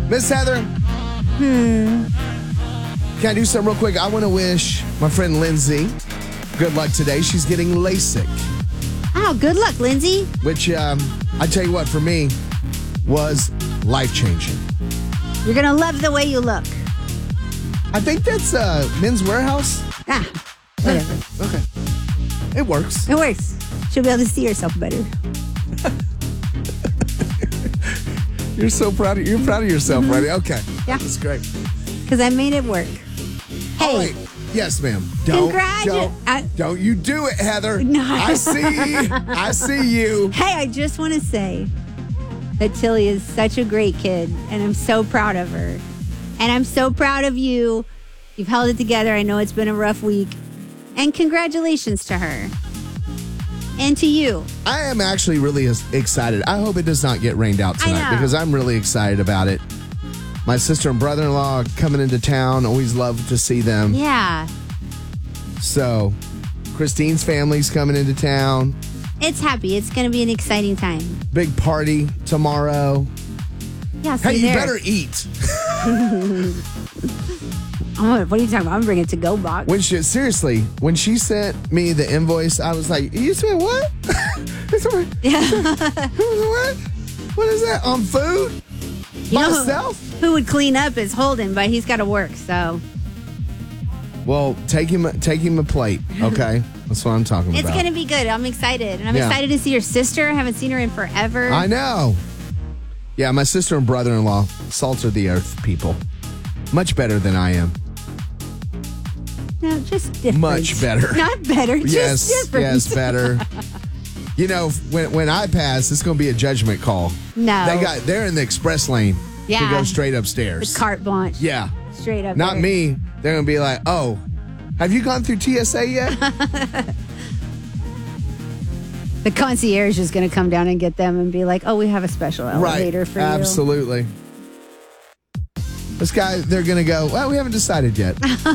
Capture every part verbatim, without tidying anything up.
Miss Heather. Hmm. Can I do something real quick? I want to wish my friend Lindsay good luck today. She's getting LASIK. Oh, good luck, Lindsay. Which, um, I tell you what, for me, was life-changing. You're going to love the way you look. I think that's uh, Men's Warehouse. Ah, whatever. Okay. It works. It works. She'll be able to see herself better. You're so proud of you're proud of yourself, Mm-hmm. right? Okay. Yeah. That's great. Because I made it work. Hey. All right. Yes, ma'am. Don't, Congratu- don't, I- don't you do it, Heather. No. I see. I see you. Hey, I just want to say that Tilly is such a great kid, and I'm so proud of her. And I'm so proud of you. You've held it together. I know it's been a rough week. And congratulations to her. And to you. I am actually really excited. I hope it does not get rained out I tonight know. because I'm really excited about it. My sister and brother-in-law coming into town. Always love to see them. Yeah. So, Christine's family's coming into town. It's happy. It's going to be an exciting time. Big party tomorrow. Yeah, Hey, see you there. better eat. Oh, what are you talking about? I'm bringing it to go box. When she seriously, when she sent me the invoice, I was like, "You spent what? Yeah. what? What is that on food? You know who- Myself? Who would clean up is Holden, but he's got to work, so. Well, take him, take him a plate. Okay, that's what I'm talking It's about. going to be good. I'm excited. And I'm Yeah. excited to see your sister. I haven't seen her in forever. I know. Yeah, my sister and brother-in-law, salt of the earth people, much better than I am. No, just different. Much better. Not better, Yes, just different. yes, better. You know, when when I pass, it's going to be a judgment call. No. They got they're in the express lane to Yeah. go straight upstairs. The carte blanche. Yeah. Straight up. Not there. me. They're going to be like, "Oh, have you gone through T S A yet?" The concierge is going to come down and get them and be like, oh, we have a special elevator right. for Absolutely. This guy, they're going to go, well, we haven't decided yet.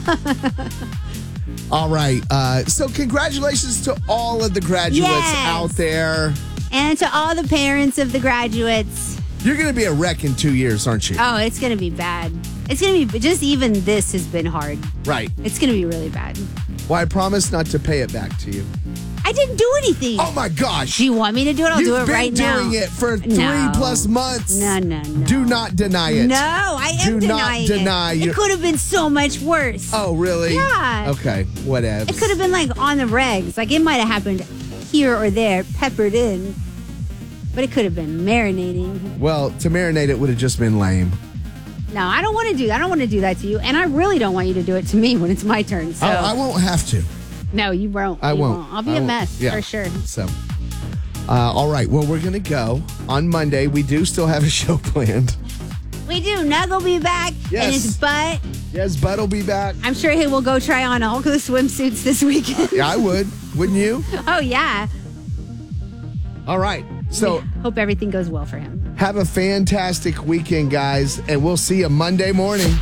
All right. Uh, so congratulations to all of the graduates Yes. out there. you. And to all the parents of the graduates. You're going to be a wreck in two years, aren't you? Oh, it's going to be bad. It's going to be, just even this has been hard. Right. It's going to be really bad. Well, I promise not to pay it back to you. I didn't do anything. Oh, my gosh. Do you want me to do it? I'll You've do it been right now. doing it for three No. plus months. No, no, no. Do not deny it. No, I am Do not denying deny it. you- It could have been so much worse. Oh, really? Yeah. Okay, whatever. It could have been like on the regs. Like it might have happened here or there, peppered in. But it could have been marinating. Well, to marinate it would have just been lame. No, I don't want to do that. I don't want to do that to you. And I really don't want you to do it to me when it's my turn. So Oh, I won't have to. no, you won't. I You won't. I'll be I a won't. mess Yeah. for sure. So, uh, all right. Well, we're going to go on Monday. We do still have a show planned. We do. Nug will be back. Yes. And his butt. Yes, Bud will be back. I'm sure he will go try on all the swimsuits this weekend. Yeah, I would. Wouldn't you? Oh, yeah. All right. So, Hope everything goes well for him. have a fantastic weekend, guys, and we'll see you Monday morning.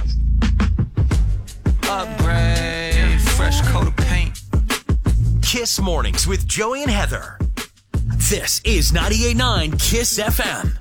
Upgrade, fresh coat of paint. Kiss Mornings with Joey and Heather. This is ninety-eight point nine Kiss F M.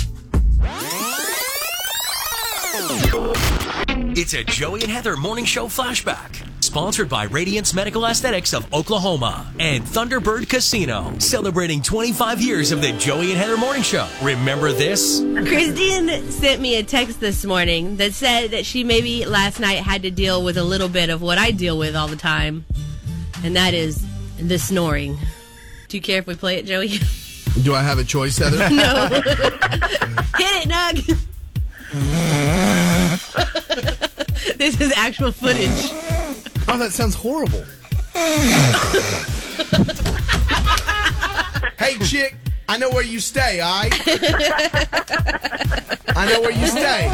It's a Joey and Heather morning show flashback. Sponsored by Radiance Medical Aesthetics of Oklahoma and Thunderbird Casino. Celebrating twenty-five years of the Joey and Heather morning show. Remember this? Christine sent me a text this morning that said that she maybe last night had to deal with a little bit of what I deal with all the time, and that is the snoring. Do you care if we play it, Joey? Do I have a choice, Heather? No. Hit it, Nug. This is actual footage. Oh, that sounds horrible. Hey, chick, I know where you stay, all right? I know where you stay.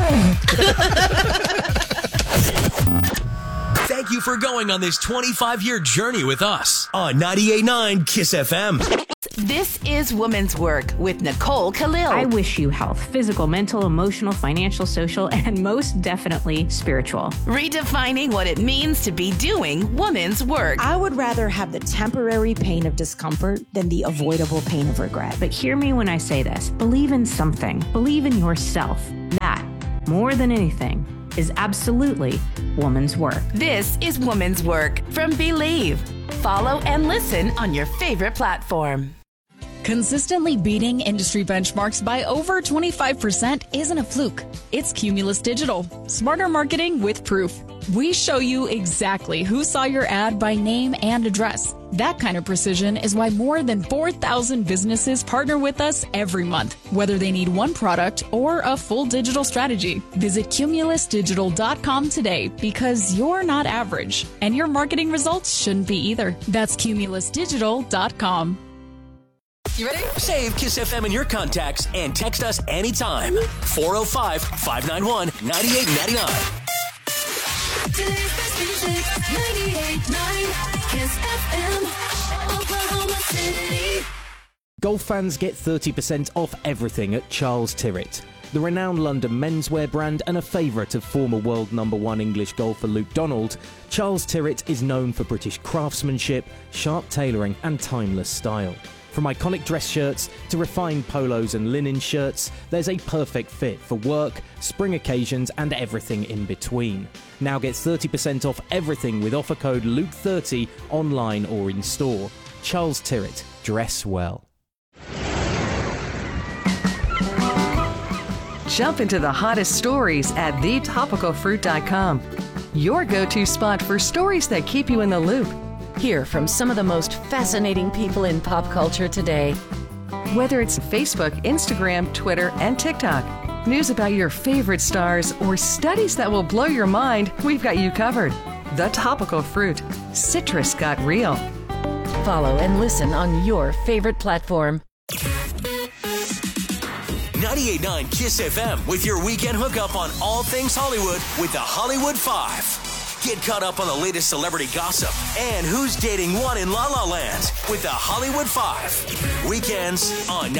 Thank you for going on this twenty-five-year journey with us on ninety-eight point nine Kiss F M. This is Women's Work with Nicole Khalil. I wish you health, physical, mental, emotional, financial, social, and most definitely spiritual. Redefining what it means to be doing women's work. I would rather have the temporary pain of discomfort than the avoidable pain of regret. But hear me when I say this. Believe in something. Believe in yourself. That more than anything, is absolutely woman's work. This is Woman's Work from Believe. Follow and listen on your favorite platform. Consistently beating industry benchmarks by over twenty-five percent isn't a fluke. It's Cumulus Digital. Smarter marketing with proof. We show you exactly who saw your ad by name and address. That kind of precision is why more than four thousand businesses partner with us every month, whether they need one product or a full digital strategy. Visit cumulus digital dot com today because you're not average, and your marketing results shouldn't be either. That's cumulus digital dot com. You ready? Save Kiss F M in your contacts and text us anytime. four oh five, five nine one, nine eight nine nine. Today's best music, ninety-eight point nine Kiss F M, Oklahoma City. Golf fans get thirty percent off everything at Charles Tyrwhitt. The renowned London menswear brand and a favourite of former world number one English golfer Luke Donald, Charles Tyrwhitt is known for British craftsmanship, sharp tailoring and timeless style. From iconic dress shirts to refined polos and linen shirts, there's a perfect fit for work, spring occasions and everything in between. Now get thirty percent off everything with offer code Luke thirty online or in store. Charles Tyrwhitt, dress well. Jump into the hottest stories at the topical fruit dot com. Your go-to spot for stories that keep you in the loop. Hear from some of the most fascinating people in pop culture today. Whether it's Facebook, Instagram, Twitter, and TikTok, news about your favorite stars, or studies that will blow your mind, we've got you covered. The Topical Fruit. Citrus got real. Follow and listen on your favorite platform. ninety-eight point nine Kiss F M with your weekend hookup on all things Hollywood with the Hollywood Five. Get caught up on the latest celebrity gossip and who's dating one in La La Land with the Hollywood Five. Weekends on